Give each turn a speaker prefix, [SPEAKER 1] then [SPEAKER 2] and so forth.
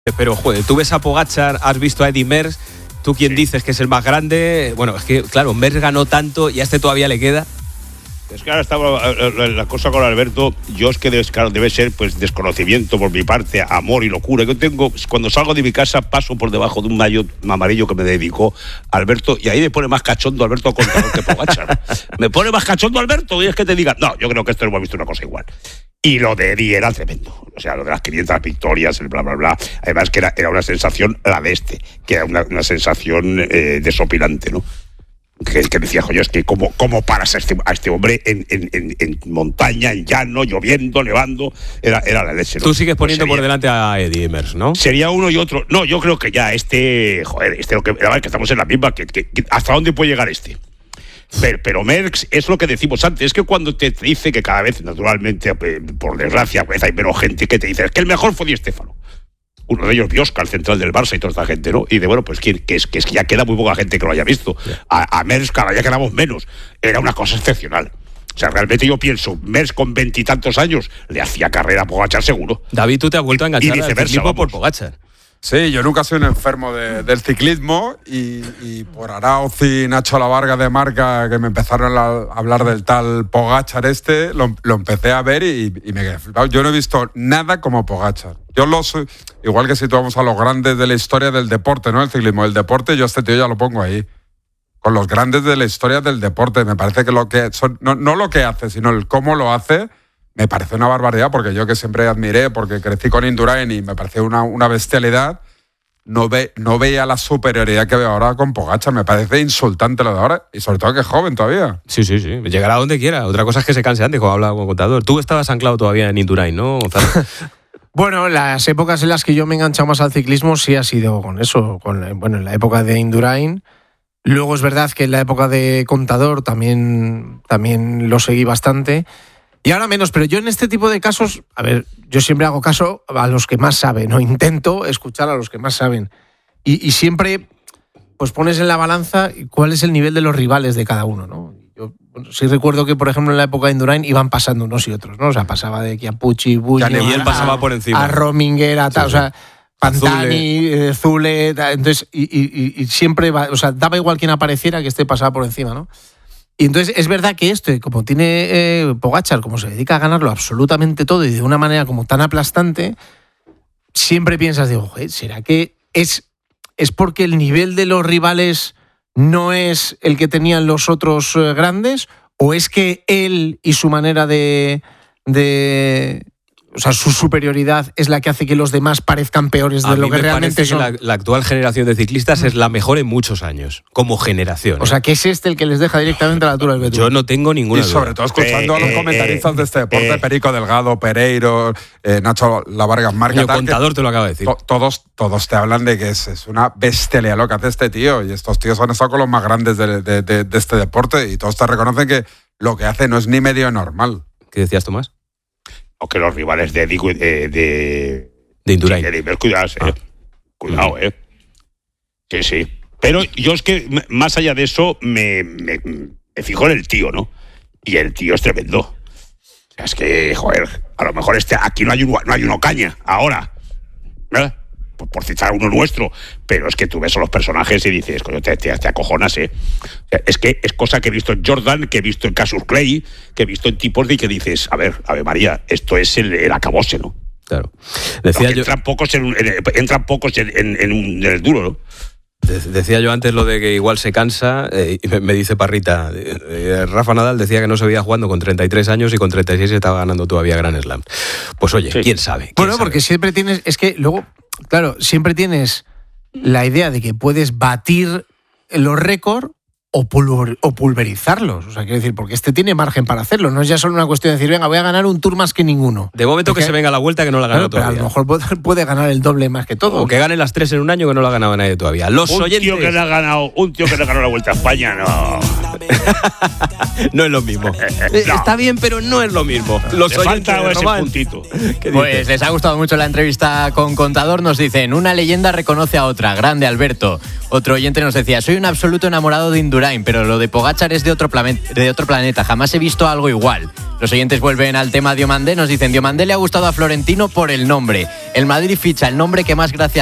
[SPEAKER 1] Pero, joder, tú ves a Pogačar, has visto a Eddy Merckx, ¿tú quién dices que es el más grande? Bueno, es que, claro, Merckx ganó tanto y a este todavía le queda.
[SPEAKER 2] Es que ahora estaba la cosa con Alberto. Yo es que debe ser pues desconocimiento por mi parte, amor y locura. Yo tengo, cuando salgo de mi casa, paso por debajo de un maillot amarillo que me dedicó Alberto, y ahí me pone más cachondo Alberto Contador que Pogačar. Me pone más cachondo Alberto, y es que te diga, no, yo creo que esto no hemos visto una cosa igual. Y lo de Eddy era tremendo. O sea, lo de las 500 victorias, el bla, bla, bla. Además que era una sensación, la de que era una sensación desopilante, ¿no? Que decía, joder, es que cómo paras a este hombre en montaña, en llano, lloviendo, nevando, era la leche, ¿no?
[SPEAKER 1] Tú sigues poniendo por delante a Eddy Merckx, ¿no?
[SPEAKER 2] Sería uno y otro. No, yo creo que ya lo que estamos en la misma, que ¿hasta dónde puede llegar este? Pero Merckx es lo que decimos antes, es que cuando te dice que cada vez, naturalmente, por desgracia, pues hay menos gente que te dice, es que el mejor fue Di Stéfano. Uno de ellos, Biosca, el central del Barça y toda esta gente, ¿no? Y de bueno, pues que es que ya queda muy poca gente que lo haya visto. A Merckx, cada ya quedamos menos. Era una cosa excepcional. O sea, realmente yo pienso, Merckx con 20 y tantos años le hacía carrera a Pogačar seguro.
[SPEAKER 1] David, tú te has vuelto a enganchar al ciclismo por Pogačar.
[SPEAKER 3] Sí, yo nunca soy un enfermo del ciclismo y por Arauz y Nacho Lavarga de Marca, que me empezaron a hablar del tal Pogačar lo empecé a ver y me quedé flipado. Yo no he visto nada como Pogačar. Igual que situamos a los grandes de la historia del deporte, ¿no? El ciclismo, el deporte, yo a este tío ya lo pongo ahí. Con los grandes de la historia del deporte. Me parece que no lo que hace, sino el cómo lo hace. Me parece una barbaridad, porque yo que siempre admiré, porque crecí con Indurain y me pareció una bestialidad, no veía la superioridad que veo ahora con Pogačar. Me parece insultante lo de ahora, y sobre todo que es joven todavía.
[SPEAKER 1] Sí. Llegará a donde quiera. Otra cosa es que se canse antes, como hablaba con Contador. Tú estabas anclado todavía en Indurain, ¿no, Gonzalo?
[SPEAKER 4] Bueno, las épocas en las que yo me he enganchado más al ciclismo sí ha sido con eso, en la época de Indurain. Luego es verdad que en la época de Contador también lo seguí bastante. Y ahora menos, pero yo en este tipo de casos, a ver, yo siempre hago caso a los que más saben, o intento escuchar a los que más saben. Y siempre pues pones en la balanza cuál es el nivel de los rivales de cada uno, ¿no? Yo sí recuerdo que, por ejemplo, en la época de Indurain iban pasando unos y otros, ¿no? O sea, pasaba de Chiappucci, Bulli,
[SPEAKER 1] y él pasaba por encima,
[SPEAKER 4] a Rominger, tal, sí. O sea, Pantani, Zule, entonces, y siempre, o sea, daba igual quien apareciera que pasaba por encima, ¿no? Y entonces es verdad que como tiene Pogačar, como se dedica a ganarlo absolutamente todo y de una manera como tan aplastante, siempre piensas, ¿será que es porque el nivel de los rivales no es el que tenían los otros grandes? ¿O es que él y su manera o sea, su superioridad es la que hace que los demás parezcan peores de lo que realmente son?
[SPEAKER 1] Que la actual generación de ciclistas es la mejor en muchos años, como generación.
[SPEAKER 4] O sea, que es el que les deja directamente a la altura del betún.
[SPEAKER 1] Yo no tengo ninguna duda.
[SPEAKER 3] Y sobre todo escuchando a los comentaristas de este deporte, Perico Delgado, Pereiro, Nacho Lavarga Marca.
[SPEAKER 1] El Contador te lo acaba de decir.
[SPEAKER 3] Todos te hablan de que es una bestialidad lo que hace este tío. Y estos tíos han estado con los más grandes de este deporte y todos te reconocen que lo que hace no es ni medio normal.
[SPEAKER 1] ¿Qué decías, Tomás?
[SPEAKER 2] O que los rivales de
[SPEAKER 1] Indurain.
[SPEAKER 2] Cuidado, Sí. Pero yo es que, más allá de eso, me fijo en el tío, ¿no? Y el tío es tremendo. O sea, es que, joder, a lo mejor aquí no hay un Ocaña, ahora. ¿Verdad? Por citar uno nuestro, pero es que tú ves a los personajes y dices, coño, te acojonas, ¿eh? Es que es cosa que he visto en Jordan, que he visto en Cassius Clay, que he visto en tipos de que dices, a ver, María, esto es el acabose, ¿no?
[SPEAKER 1] Claro. Decía yo,
[SPEAKER 2] entran pocos en el duro, ¿no?
[SPEAKER 1] Decía yo antes lo de que igual se cansa, y me dice Parrita, Rafa Nadal decía que no se veía jugando con 33 años y con 36 estaba ganando todavía Grand Slam. Pues oye, sí. ¿Quién sabe?
[SPEAKER 4] Bueno, porque siempre tienes, es que luego, claro, siempre tienes la idea de que puedes batir los récords o pulverizarlos. O sea, quiero decir, porque tiene margen para hacerlo. No es ya solo una cuestión de decir, venga, voy a ganar un Tour más que ninguno.
[SPEAKER 1] De momento porque, que se venga la Vuelta que no la ha ganado todavía.
[SPEAKER 4] Pero a lo mejor puede ganar el doble más que todo.
[SPEAKER 1] O que gane las 3 en un año que no la ha ganado nadie todavía. Un tío
[SPEAKER 2] que le ha ganado la Vuelta a España, no.
[SPEAKER 1] No es lo mismo.
[SPEAKER 2] No.
[SPEAKER 1] Está bien, pero no es lo mismo. Los
[SPEAKER 2] Le
[SPEAKER 1] oyentes
[SPEAKER 2] falta
[SPEAKER 1] de
[SPEAKER 2] ese
[SPEAKER 1] Román,
[SPEAKER 2] puntito.
[SPEAKER 1] ¿qué
[SPEAKER 5] Pues
[SPEAKER 1] dices?
[SPEAKER 5] les ha gustado mucho la entrevista con Contador. Nos dicen, una leyenda reconoce a otra. Grande, Alberto. Otro oyente nos decía, soy un absoluto enamorado de Indurain, pero lo de Pogačar es de otro planeta. Jamás he visto algo igual. Los oyentes vuelven al tema Diomandé. Nos dicen, Diomandé le ha gustado a Florentino por el nombre. El Madrid ficha el nombre que más gracia